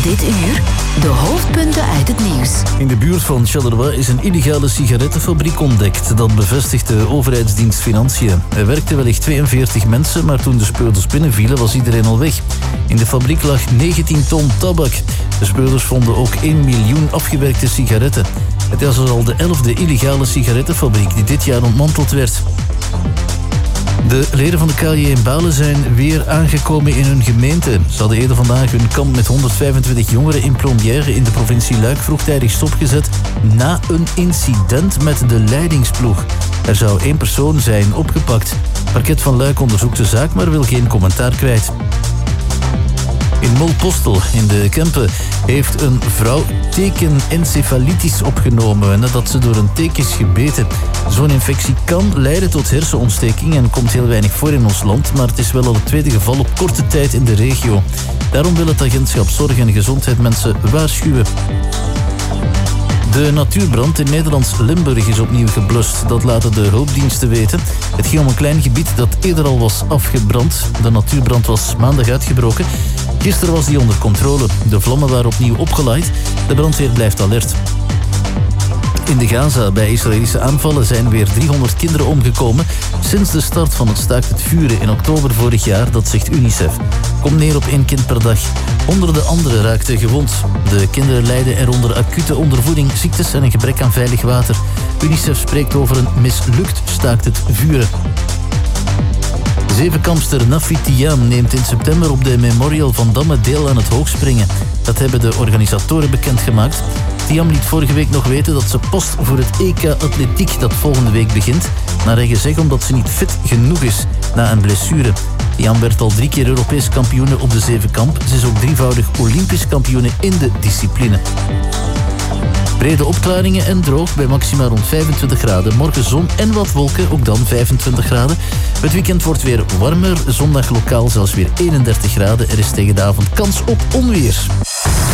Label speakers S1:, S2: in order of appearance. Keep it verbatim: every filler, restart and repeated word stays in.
S1: Dit uur de hoofdpunten uit het nieuws.
S2: In de buurt van Charleroi is een illegale sigarettenfabriek ontdekt. Dat bevestigt de overheidsdienst Financiën. Er werkten wellicht tweeënveertig mensen, maar toen de speurders binnenvielen was iedereen al weg. In de fabriek lag negentien ton tabak. De speurders vonden ook één miljoen afgewerkte sigaretten. Het is al de elfde illegale sigarettenfabriek die dit jaar ontmanteld werd. De leden van de K J in Balen zijn weer aangekomen in hun gemeente. Ze hadden eerder vandaag hun kamp met honderdvijfentwintig jongeren in Plombières in de provincie Luik vroegtijdig stopgezet na een incident met de leidingsploeg. Er zou één persoon zijn opgepakt. Het parket van Luik onderzoekt de zaak, maar wil geen commentaar kwijt. In Molpostel in de Kempen heeft een vrouw tekenencefalitis opgenomen nadat ze door een teken is gebeten. Zo'n infectie kan leiden tot hersenontsteking en komt heel weinig voor in ons land, maar het is wel al het tweede geval op korte tijd in de regio. Daarom wil het agentschap Zorg en Gezondheid mensen waarschuwen. De natuurbrand in Nederlands Limburg is opnieuw geblust. Dat laten de hulpdiensten weten. Het ging om een klein gebied dat eerder al was afgebrand. De natuurbrand was maandag uitgebroken. Gisteren was die onder controle. De vlammen waren opnieuw opgelaaid. De brandweer blijft alert. In de Gaza bij Israëlische aanvallen zijn weer driehonderd kinderen omgekomen sinds de start van het staakt het vuren in oktober vorig jaar, dat zegt UNICEF. Komt neer op één kind per dag. Honderden anderen raakten gewond. De kinderen lijden eronder acute ondervoeding, ziektes en een gebrek aan veilig water. UNICEF spreekt over een mislukt staakt het vuren. Zevenkampster Nafi Tiam neemt in september op de Memorial van Damme deel aan het hoogspringen. Dat hebben de organisatoren bekendgemaakt. Tiam liet vorige week nog weten dat ze post voor het E K Atletiek dat volgende week begint. Naar eigen zeggen omdat ze niet fit genoeg is na een blessure. Tiam werd al drie keer Europees kampioene op de zevenkamp. Ze is ook drievoudig Olympisch kampioene in de discipline. Brede opklaringen en droog bij maxima rond vijfentwintig graden. Morgen zon en wat wolken, ook dan vijfentwintig graden. Het weekend wordt weer warmer. Zondag lokaal zelfs weer eenendertig graden. Er is tegen de avond kans op onweer.